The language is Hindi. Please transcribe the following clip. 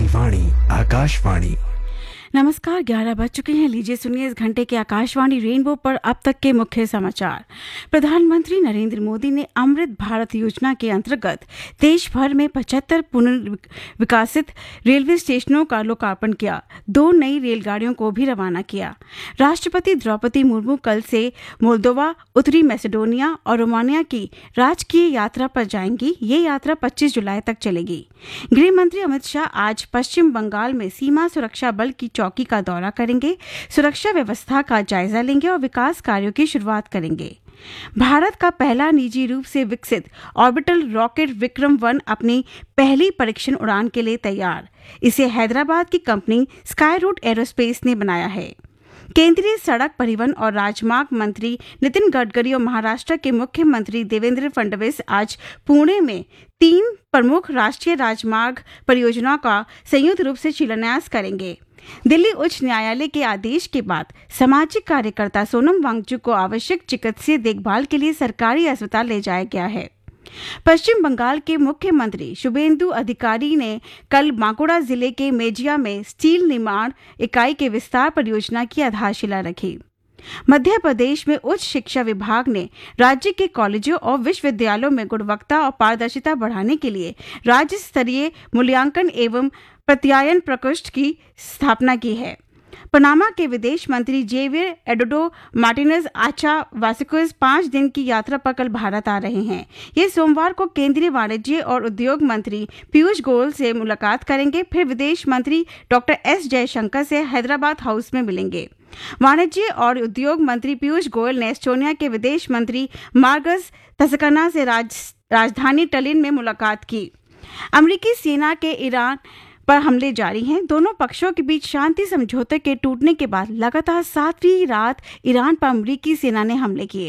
आपकी वाणी आकाशवाणी। नमस्कार, 11 बज चुके हैं। लीजिए सुनिए इस घंटे के आकाशवाणी रेनबो पर अब तक के मुख्य समाचार। प्रधानमंत्री नरेंद्र मोदी ने अमृत भारत योजना के अंतर्गत देश भर में 75 पुनर्विकासित रेलवे स्टेशनों का लोकार्पण किया। 2 नई रेलगाड़ियों को भी रवाना किया। राष्ट्रपति द्रौपदी मुर्मू कल से मोल्दोवा, उत्तरी मैसेडोनिया और रोमानिया की राजकीय यात्रा पर जाएंगी। ये यात्रा 25 जुलाई तक चलेगी। गृह मंत्री अमित शाह आज पश्चिम बंगाल में सीमा सुरक्षा बल की चौकी का दौरा करेंगे, सुरक्षा व्यवस्था का जायजा लेंगे और विकास कार्यों की शुरुआत करेंगे। भारत का पहला निजी रूप से विकसित ऑर्बिटल रॉकेट विक्रम-1 अपनी पहली परीक्षण उड़ान के लिए तैयार। इसे हैदराबाद की कंपनी स्काई रूट एरोस्पेस ने बनाया है। केंद्रीय सड़क परिवहन और राजमार्ग मंत्री नितिन गडकरी और महाराष्ट्र के मुख्यमंत्री देवेंद्र फडणवीस आज पुणे में 3 प्रमुख राष्ट्रीय राजमार्ग परियोजनाओं का संयुक्त रूप से शिलान्यास करेंगे। दिल्ली उच्च न्यायालय के आदेश के बाद सामाजिक कार्यकर्ता सोनम वांगचुक को आवश्यक चिकित्सीय देखभाल के लिए सरकारी अस्पताल ले जाया गया है। पश्चिम बंगाल के मुख्यमंत्री शुभेंदु अधिकारी ने कल बांकुड़ा जिले के मेजिया में स्टील निर्माण इकाई के विस्तार परियोजना की आधारशिला रखी। मध्य प्रदेश में उच्च शिक्षा विभाग ने राज्य के कॉलेजों और विश्वविद्यालयों में गुणवत्ता और पारदर्शिता बढ़ाने के लिए राज्य स्तरीय मूल्यांकन एवं प्रत्यायन प्रकोष्ठ की स्थापना की है। पनामा के विदेश मंत्री जेवियर एडोडो मार्टिनेज आचा वासिकुस 5 दिन की यात्रा पर कल भारत आ रहे हैं। ये सोमवार को केंद्रीय वाणिज्य और उद्योग मंत्री पीयूष गोयल से मुलाकात करेंगे। फिर विदेश मंत्री डॉक्टर एस जयशंकर से हैदराबाद हाउस में मिलेंगे। वाणिज्य और उद्योग मंत्री पीयूष गोयल ने एस्टोनिया के विदेश मंत्री मार्गस तस्कना से राजधानी टलिन में मुलाकात की। अमेरिकी सेना के ईरान पर हमले जारी हैं। दोनों पक्षों के बीच शांति समझौते के टूटने के बाद लगातार 7वीं रात ईरान पर अमेरिकी सेना ने हमले किए।